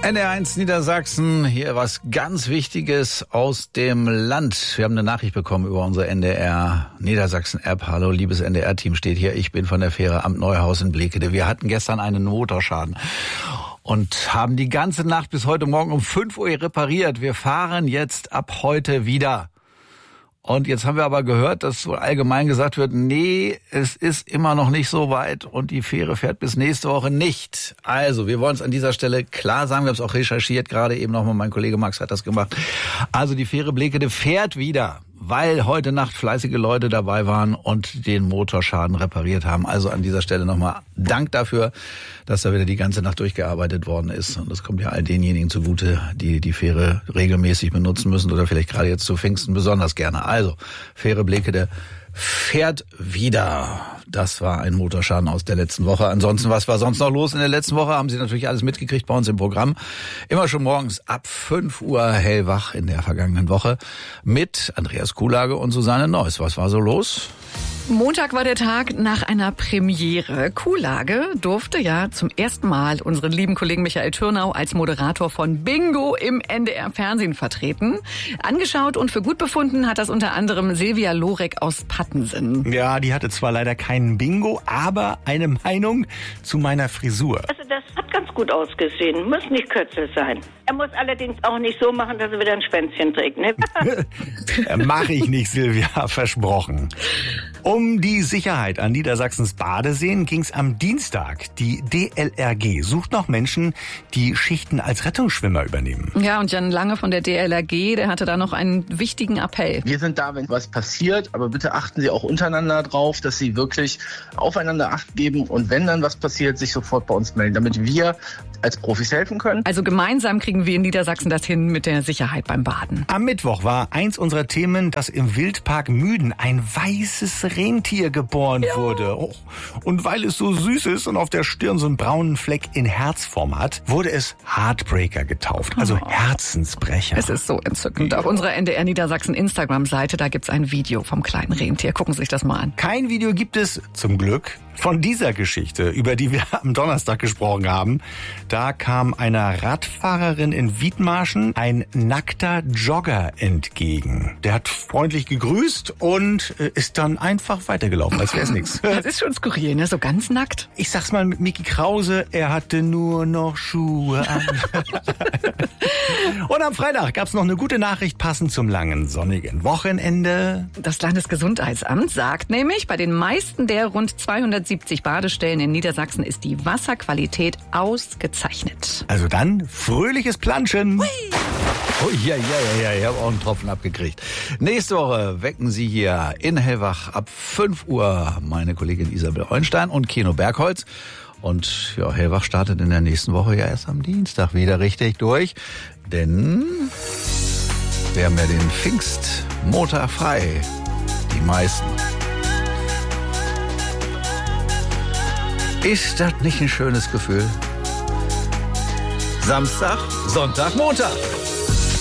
NDR1 Niedersachsen, hier was ganz Wichtiges aus dem Land. Wir haben eine Nachricht bekommen über unsere NDR Niedersachsen App. Hallo, liebes NDR-Team steht hier. Ich bin von der Fähre Amt Neuhaus in Blekede. Wir hatten gestern einen Motorschaden und haben die ganze Nacht bis heute Morgen um 5 Uhr repariert. Wir fahren jetzt ab heute wieder. Und jetzt haben wir aber gehört, dass wohl allgemein gesagt wird, nee, es ist immer noch nicht so weit und die Fähre fährt bis nächste Woche nicht. Also, wir wollen es an dieser Stelle klar sagen, wir haben es auch recherchiert, gerade eben nochmal, mein Kollege Max hat das gemacht. Also die Fähre Blekede fährt wieder, weil heute Nacht fleißige Leute dabei waren und den Motorschaden repariert haben. Also an dieser Stelle nochmal Dank dafür, dass da wieder die ganze Nacht durchgearbeitet worden ist. Und das kommt ja all denjenigen zugute, die die Fähre regelmäßig benutzen müssen oder vielleicht gerade jetzt zu Pfingsten besonders gerne. Also, Fähre Blekede fährt wieder. Das war ein Motorschaden aus der letzten Woche. Ansonsten, was war sonst noch los in der letzten Woche? Haben Sie natürlich alles mitgekriegt bei uns im Programm. Immer schon morgens ab 5 Uhr hellwach in der vergangenen Woche mit Andreas Kuhlage und Susanne Neuss. Was war so los? Montag war der Tag nach einer Premiere. Kuhlage durfte ja zum ersten Mal unseren lieben Kollegen Michael Türnau als Moderator von Bingo im NDR-Fernsehen vertreten. Angeschaut und für gut befunden hat das unter anderem Silvia Lorek aus Pattensen. Ja, die hatte zwar leider keinen Bingo, aber eine Meinung zu meiner Frisur. Also das hat ganz gut ausgesehen, muss nicht kürzer sein. Er muss allerdings auch nicht so machen, dass er wieder ein Schwänzchen trägt, ne? Mache ich nicht, Silvia, versprochen. Um die Sicherheit an Niedersachsens Badeseen ging's am Dienstag. Die DLRG sucht noch Menschen, die Schichten als Rettungsschwimmer übernehmen. Ja, und Jan Lange von der DLRG, der hatte da noch einen wichtigen Appell. Wir sind da, wenn was passiert, aber bitte achten Sie auch untereinander drauf, dass Sie wirklich aufeinander Acht geben und wenn dann was passiert, sich sofort bei uns melden, damit wir als Profis helfen können. Also gemeinsam kriegen wir in Niedersachsen das hin mit der Sicherheit beim Baden. Am Mittwoch war eins unserer Themen, dass im Wildpark Müden ein weißes Rentier geboren wurde. Oh. Und weil es so süß ist und auf der Stirn so einen braunen Fleck in Herzform hat, wurde es Heartbreaker getauft, also Herzensbrecher. Es ist so entzückend. Auf unserer NDR Niedersachsen Instagram-Seite, da gibt's ein Video vom kleinen Rentier. Gucken Sie sich das mal an. Kein Video gibt es, zum Glück, von dieser Geschichte, über die wir am Donnerstag gesprochen haben. Da kam einer Radfahrerin in Wiedmarschen ein nackter Jogger entgegen. Der hat freundlich gegrüßt und ist dann einfach weitergelaufen, als wäre es nichts. Das ist schon skurril, ne? So ganz nackt. Ich sag's mal mit Micky Krause, er hatte nur noch Schuhe an. Und am Freitag gab's noch eine gute Nachricht passend zum langen sonnigen Wochenende. Das Landesgesundheitsamt sagt nämlich, bei den meisten der rund 270 Badestellen in Niedersachsen ist die Wasserqualität ausgezeichnet. Also dann fröhliches Planschen. Hui. Oh ja, ich habe auch einen Tropfen abgekriegt. Nächste Woche wecken Sie hier in Hellwach ab 5 Uhr meine Kollegin Isabel Eunstein und Keno Bergholz. Und ja, Hellwach startet in der nächsten Woche ja erst am Dienstag wieder richtig durch. Denn wir haben ja den Pfingstmontag frei. Die meisten. Ist das nicht ein schönes Gefühl? Samstag, Sonntag, Montag.